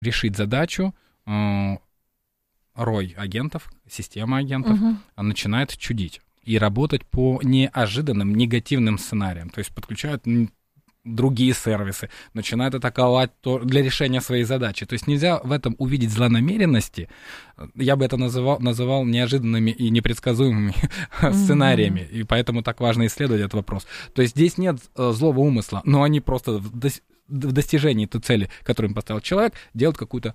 решить задачу, рой агентов, система агентов начинает чудить и работать по неожиданным негативным сценариям. То есть подключают другие сервисы, начинают атаковать для решения своей задачи. То есть нельзя в этом увидеть злонамеренности. Я бы это называл неожиданными и непредсказуемыми сценариями. И поэтому так важно исследовать этот вопрос. То есть здесь нет злого умысла, но они просто в достижении той цели, которую им поставил человек, делают какую-то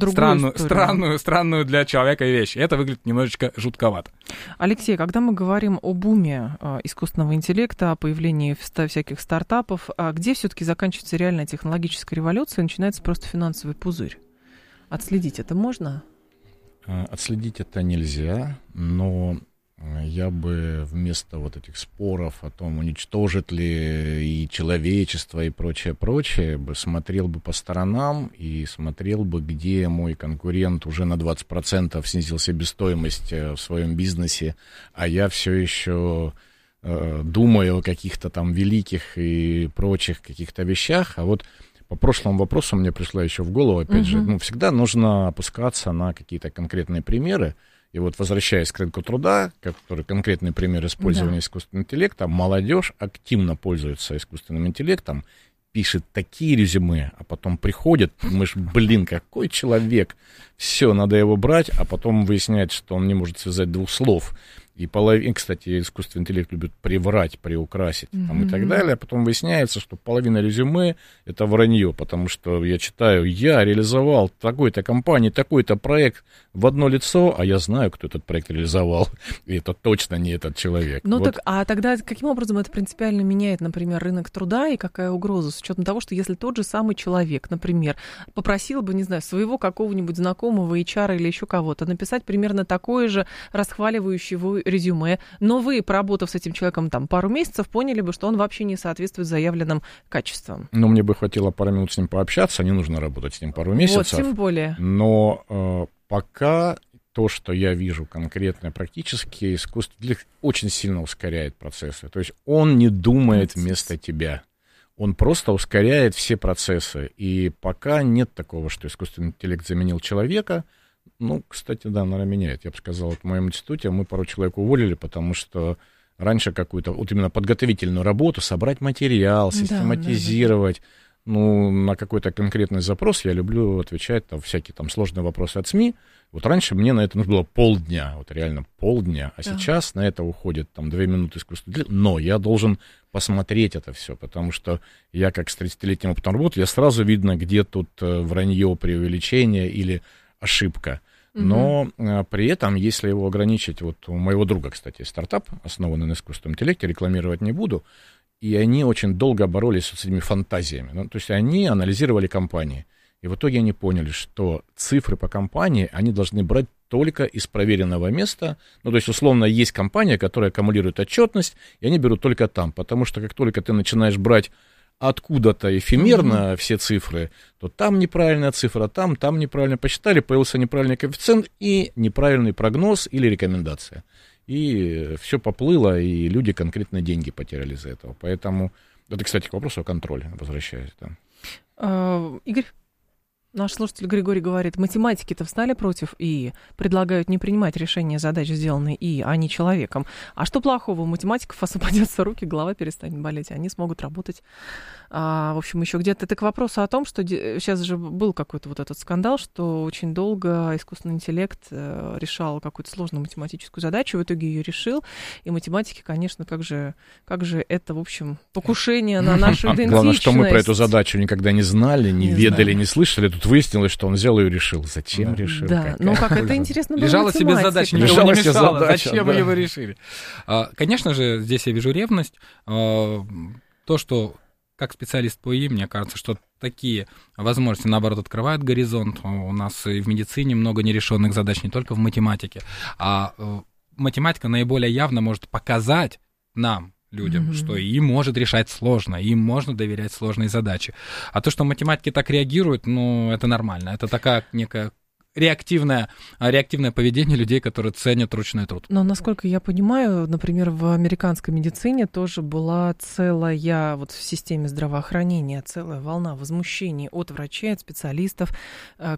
странную для человека вещь. Это выглядит немножечко жутковато. Алексей, когда мы говорим о буме искусственного интеллекта, о появлении всяких стартапов, где все-таки заканчивается реальная технологическая революция и начинается просто финансовый пузырь? Отследить это можно? Отследить это нельзя, но я бы вместо вот этих споров о том, уничтожит ли и человечество, и прочее, бы смотрел бы по сторонам и смотрел бы, где мой конкурент уже на 20% снизил себестоимость в своем бизнесе, а я все еще думаю о каких-то там великих и прочих каких-то вещах. А вот по прошлому вопросу мне пришло еще в голову, опять же, всегда нужно опускаться на какие-то конкретные примеры. И вот, возвращаясь к рынку труда, который конкретный пример использования искусственного интеллекта, молодежь активно пользуется искусственным интеллектом, пишет такие резюме, а потом приходит, думаешь, какой человек, все, надо его брать, а потом выясняется, что он не может связать двух слов. И кстати, искусственный интеллект любит приврать, приукрасить там, и так далее. А потом выясняется, что половина резюме — это вранье, потому что я читаю, я реализовал такой-то компании, такой-то проект в одно лицо, а я знаю, кто этот проект реализовал. И это точно не этот человек. Ну вот. А тогда каким образом это принципиально меняет, например, рынок труда и какая угроза? С учетом того, что если тот же самый человек, например, попросил бы, не знаю, своего какого-нибудь знакомого HR или еще кого-то написать примерно такое же расхваливающее его резюме, но вы, поработав с этим человеком там пару месяцев, поняли бы, что он вообще не соответствует заявленным качествам. Ну, мне бы хватило пару минут с ним пообщаться, не нужно работать с ним пару месяцев. Вот, тем более. Но пока то, что я вижу конкретно, практически искусственный интеллект очень сильно ускоряет процессы. То есть он не думает вместо тебя. Он просто ускоряет все процессы. И пока нет такого, что искусственный интеллект заменил человека. Ну, кстати, да, наверное, меняет. Я бы сказал, вот в моем институте мы пару человек уволили, потому что раньше какую-то вот именно подготовительную работу, собрать материал, систематизировать, ну, на какой-то конкретный запрос я люблю отвечать там всякие там сложные вопросы от СМИ. Вот раньше мне на это нужно было полдня, вот реально полдня, а сейчас на это уходит там 2 минуты искусственного интеллекта, но я должен посмотреть это все, потому что я как с 30-летним опытом работы, я сразу видно, где тут вранье, преувеличение или ошибка. Но при этом, если его ограничить, вот у моего друга, кстати, стартап, основанный на искусственном интеллекте, рекламировать не буду, и они очень долго боролись с этими фантазиями. Ну, то есть они анализировали компании, и в итоге они поняли, что цифры по компании они должны брать только из проверенного места. Ну, то есть, условно, есть компания, которая аккумулирует отчетность, и они берут только там, потому что как только ты начинаешь брать откуда-то эфемерно все цифры, то там неправильная цифра, там неправильно посчитали, появился неправильный коэффициент и неправильный прогноз или рекомендация. И все поплыло, и люди конкретно деньги потеряли из-за этого. Поэтому, это, кстати, к вопросу о контроле, возвращаясь. Да. Игорь, наш слушатель Григорий говорит, математики-то встали против ИИ, предлагают не принимать решения задач, сделанные ИИ, а не человеком. А что плохого? У математиков освободятся руки, голова перестанет болеть, они смогут работать. В общем, еще где-то. Это к вопросу о том, что сейчас же был какой-то вот этот скандал, что очень долго искусственный интеллект решал какую-то сложную математическую задачу, в итоге ее решил, и математики, конечно, как же это, в общем, покушение на нашу идентичность. Главное, что мы про эту задачу никогда не знали, не ведали, не слышали. Тут выяснилось, что он взял ее и решил. Зачем решил? Да, ну как это интересно было. Лежала себе задача, никого не мешала. Зачем вы его решили? Конечно же, здесь я вижу ревность. То, что как специалист по ИИ, мне кажется, что такие возможности, наоборот, открывают горизонт. У нас и в медицине много нерешенных задач, не только в математике. А математика наиболее явно может показать нам, людям, что им может решать сложно, им можно доверять сложные задачи. А то, что математики так реагируют, ну, это нормально. Это такая некая реактивное поведение людей, которые ценят ручной труд. Но, насколько я понимаю, например, в американской медицине тоже была целая, вот в системе здравоохранения, целая волна возмущений от врачей, от специалистов,